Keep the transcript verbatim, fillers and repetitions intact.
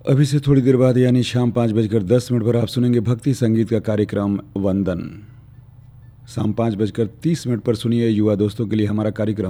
अभी से थोड़ी देर बाद यानी शाम पाँच बजकर दस मिनट पर आप सुनेंगे भक्ति संगीत का कार्यक्रम वंदन। शाम पाँच बजकर तीस मिनट पर सुनिए युवा दोस्तों के लिए हमारा कार्यक्रम